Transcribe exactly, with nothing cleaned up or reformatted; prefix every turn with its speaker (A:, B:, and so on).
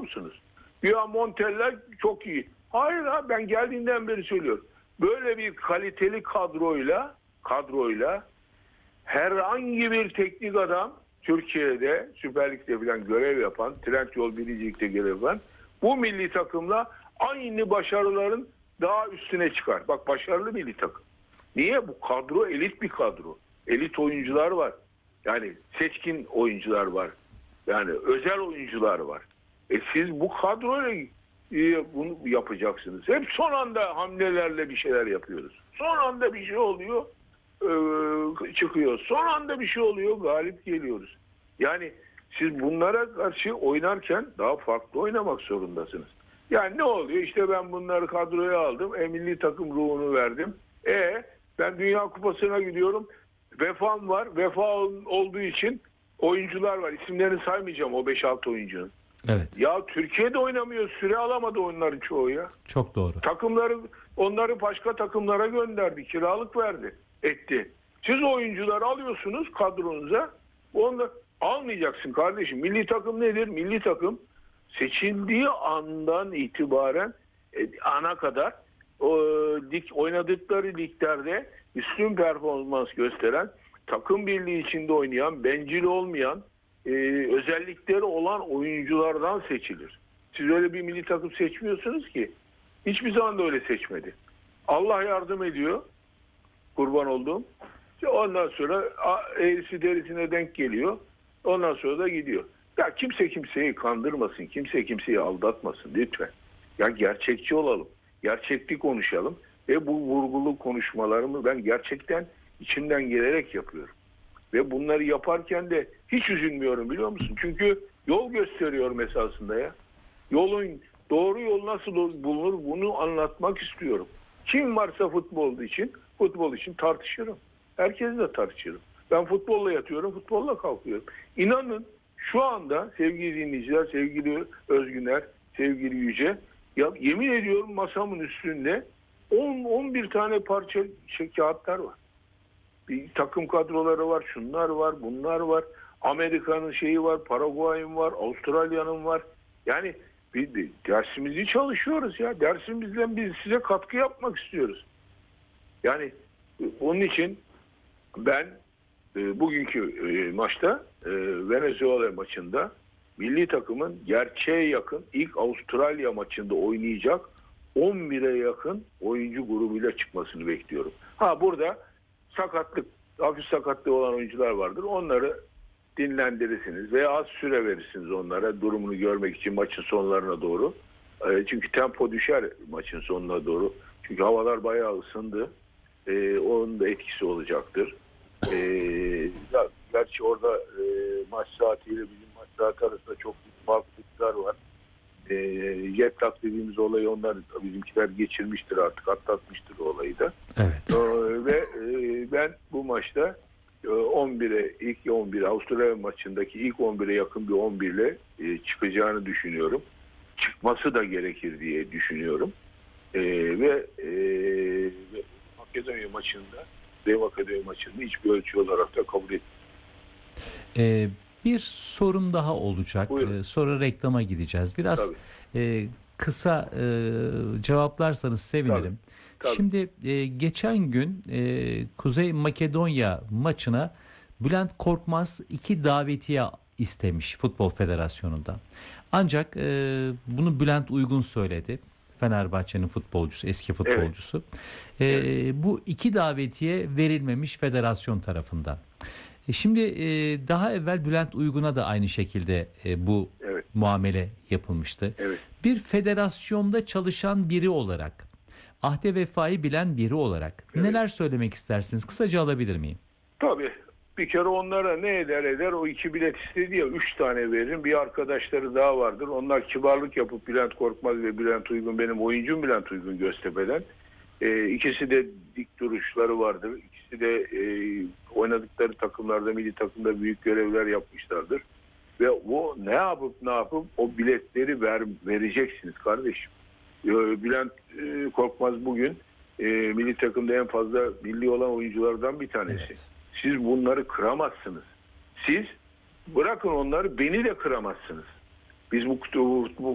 A: musunuz? Ya Montella çok iyi. Hayır ha, ben geldiğinden beri söylüyorum. Böyle bir kaliteli kadroyla kadroyla herhangi bir teknik adam Türkiye'de Süper Lig'de falan görev yapan, Trendyol Biricilik'te görev yapan bu milli takımla aynı başarıların daha üstüne çıkar. Bak, başarılı milli takım. Niye? Bu kadro elit bir kadro. Elit oyuncular var. Yani seçkin oyuncular var. Yani özel oyuncular var. E siz bu kadroyla e, bunu yapacaksınız. Hep son anda hamlelerle bir şeyler yapıyoruz. Son anda bir şey oluyor, e, çıkıyor. Son anda bir şey oluyor, galip geliyoruz. Yani siz bunlara karşı oynarken daha farklı oynamak zorundasınız. Yani ne oluyor? İşte ben bunları kadroya aldım. E, milli takım ruhunu verdim. E ben Dünya Kupası'na gidiyorum. Vefam var. Vefa olduğu için oyuncular var. İsimlerini saymayacağım o beş altı oyuncunun.
B: Evet.
A: Ya Türkiye'de oynamıyor. Süre alamadı onların çoğu ya.
B: Çok doğru.
A: Takımları, onları başka takımlara gönderdi. Kiralık verdi. Etti. Siz oyuncuları alıyorsunuz kadronuza. Onu almayacaksın kardeşim. Milli takım nedir? Milli takım seçildiği andan itibaren e, ana kadar o, lig, oynadıkları liglerde üstün performans gösteren, takım birliği içinde oynayan, bencil olmayan, e, özellikleri olan oyunculardan seçilir. Siz öyle bir milli takım seçmiyorsunuz ki. Hiçbir zaman da öyle seçmedi. Allah yardım ediyor. Kurban olduğum. Ondan sonra eğrisi derisine denk geliyor. Ondan sonra da gidiyor. Ya kimse kimseyi kandırmasın. Kimse kimseyi aldatmasın lütfen. Ya gerçekçi olalım. Gerçeklik konuşalım. Ve bu vurgulu konuşmalarımı ben gerçekten içimden gelerek yapıyorum. Ve bunları yaparken de hiç üzülmüyorum, biliyor musun? Çünkü yol gösteriyorum esasında ya. Yolun, doğru yol nasıl bulunur bunu anlatmak istiyorum. Kim varsa futbol için, futbol için tartışırım. Herkesle tartışırım. Ben futbolla yatıyorum, futbolla kalkıyorum. İnanın şu anda sevgili dinleyiciler, sevgili Özgüner, sevgili Yüce, ya yemin ediyorum masamın üstünde on on bir tane parça şey, kağıtlar var. Bir takım kadroları var, şunlar var, bunlar var. Amerika'nın şeyi var, Paraguay'ın var, Avustralya'nın var. Yani bir, bir dersimizi çalışıyoruz ya. Dersimizden biz size katkı yapmak istiyoruz. Yani onun için ben e, bugünkü e, maçta e, Venezuela maçında milli takımın gerçeğe yakın ilk Avustralya maçında oynayacak on bire yakın oyuncu grubuyla çıkmasını bekliyorum. Ha burada sakatlık, hafif sakatlığı olan oyuncular vardır. Onları dinlendirirsiniz veya az süre verirsiniz onlara durumunu görmek için maçın sonlarına doğru. E, çünkü tempo düşer maçın sonuna doğru. Çünkü havalar bayağı ısındı. E, onun da etkisi olacaktır. E, ya, gerçi orada e, maç saatiyle bizim maç saati arasında çok büyük farklılıklar var. E, jet lag dediğimiz olayı onlar bizimkiler geçirmiştir artık, atlatmıştır o olayı da.
B: Evet.
A: E, ve e, ben bu maçta on bire ilk on bire Avustralya maçındaki ilk on bire yakın bir on bir ile e, çıkacağını düşünüyorum. Çıkması da gerekir diye düşünüyorum. E, ve, e, ve Makedonya maçında Dev Makedonya maçında hiçbir ölçü olarak da kabul etmiyorum.
B: Ee, bir sorum daha olacak. Ee, sonra reklama gideceğiz. Biraz e, kısa e, cevaplarsanız sevinirim.
A: Tabii, tabii.
B: Şimdi e, geçen gün e, Kuzey Makedonya maçına Bülent Korkmaz iki davetiye istemiş Futbol Federasyonu'ndan. Ancak e, bunu Bülent Uygun söyledi. Fenerbahçe'nin futbolcusu, eski futbolcusu. Evet. E, evet. Bu iki davetiye verilmemiş federasyon tarafından. E şimdi e, daha evvel Bülent Uygun'a da aynı şekilde e, bu evet. muamele yapılmıştı. Evet. Bir federasyonda çalışan biri olarak, ahde vefayı bilen biri olarak evet. neler söylemek istersiniz? Kısaca alabilir miyim?
A: Tabii. Bir kere onlara ne eder eder o iki bilet istedi ya, üç tane veririm. Bir arkadaşları daha vardır. Onlar kibarlık yapıp Bülent Korkmaz ve Bülent Uygun, benim oyuncum Bülent Uygun Göztepe'den. E, ikisi de dik duruşları vardır. İkisi de e, oynadıkları takımlarda, milli takımda büyük görevler yapmışlardır. Ve o ne yapıp ne yapıp o biletleri ver, vereceksiniz kardeşim. E, Bülent e, Korkmaz bugün e, milli takımda en fazla milli olan oyunculardan bir tanesi. Evet. Siz bunları kıramazsınız. Siz bırakın onları, beni de kıramazsınız. Biz bu, bu, bu